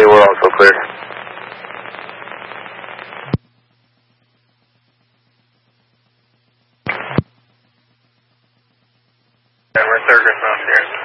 Charlie, we're also clear. Yeah, we're Thurgood Mountain here.